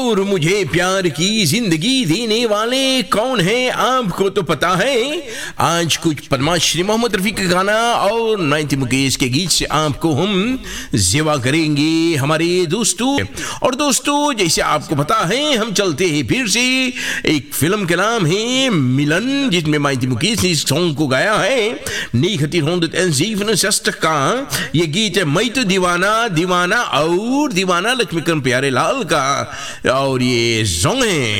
और मुझे प्यार की जिंदगी देने वाले कौन है आपको तो पता है। आज कुछ पद्माश्री मोहम्मद रफी का गाना और नाइन्टी मुकेश के गीत से आपको हम जेवा करेंगे हमारे दोस्तों। और दोस्तों जैसे आपको पता है हम चलते हैं फिर से एक फिल्म के नाम है मिलन, जिसमें नाइन्टी मुकेश ने इस सॉन्ग को गाया है। नीखती 160 का ये गीत है मैं तो दीवाना दीवाना और दीवाना लक्ष्मीकांत प्यारेलाल का, और ये सॉन्ग है